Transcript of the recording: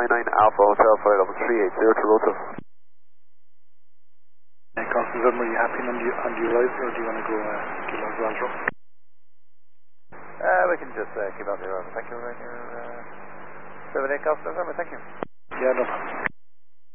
Alpha Hotel Flight Level 380 Toronto. Constant Zimmer, are you happy on the arrival, or do you want to go to Los Angeles? We can just keep on the arrival. Thank you. 78 Constant Zimmer, thank you. Yeah, no problem.